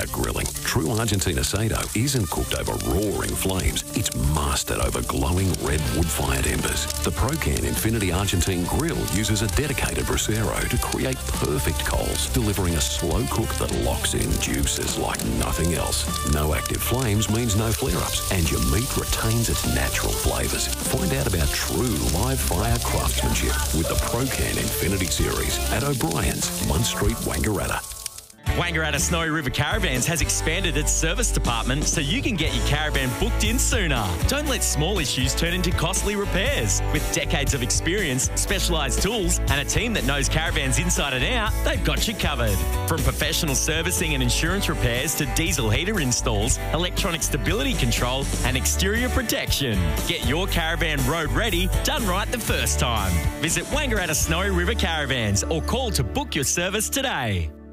about grilling. True Argentina Aceto isn't cooked over roaring flames. It's mastered over glowing red wood-fired embers. The Procan Infinity Argentine Grill uses a dedicated bracero to create perfect coals, delivering a slow cook that locks in juices like nothing else. No active flames means no flare-ups, and your meat retains its natural flavours. Find out about true live fire craftsmanship with the Procan Infinity Series at O'Brien's, 1 Street, Wangaratta. Wangaratta Snowy River Caravans has expanded its service department so you can get your caravan booked in sooner. Don't let small issues turn into costly repairs. With decades of experience, specialised tools and a team that knows caravans inside and out, they've got you covered. From professional servicing and insurance repairs to diesel heater installs, electronic stability control and exterior protection. Get your caravan road ready, done right the first time. Visit Wangaratta Snowy River Caravans or call to book your service today.